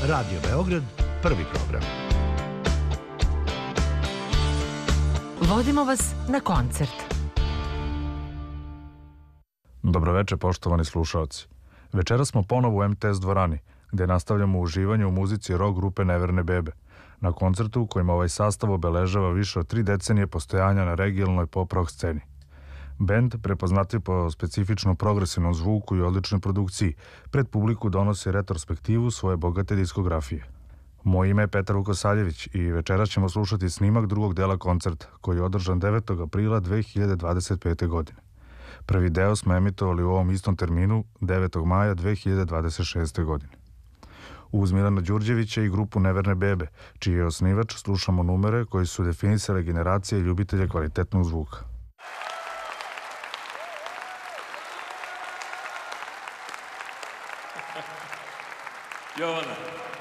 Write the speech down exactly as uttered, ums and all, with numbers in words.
Radio Beograd, prvi program. Vodimo vas na koncert. Dobroveče, poštovani slušaoci. Večera smo ponovo u em te es dvorani, gde nastavljamo uživanje u muzici rock grupe Neverne bebe, na koncertu kojim ovaj sastav obeležava više od tri decenije postojanja na regionalnoj pop rock sceni. Bend, prepoznatljiv po specifičnom progresivnom zvuku i odličnoj produkciji, pred publiku donosi retrospektivu svoje bogate diskografije. Moje ime je Petar Vukosaljević i večeras ćemo slušati snimak drugog dela koncerta, koji je održan devetog aprila dve hiljade dvadeset pete. godine. Prvi deo smo emitovali u ovom istom terminu devetog maja dve hiljade dvadeset šeste. godine. Uz Milana Đurđevića i grupu Neverne bebe, čiji je osnivač, slušamo numere koji su definisale generacije ljubitelja kvalitetnog zvuka. Jovana.